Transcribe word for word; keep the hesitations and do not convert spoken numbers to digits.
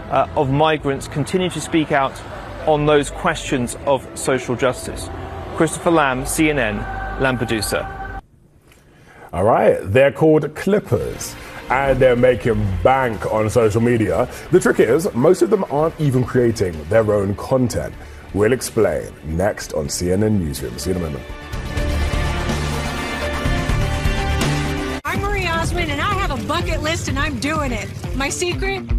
uh, of migrants continue to speak out on those questions of social justice. Christopher Lamb, C N N, Lampedusa. All right, they're called Clippers, and they're making bank on social media. The trick is, most of them aren't even creating their own content. We'll explain next on C N N Newsroom. See you in a moment. I'm Marie Osmond, and I have a bucket list, and I'm doing it. My secret?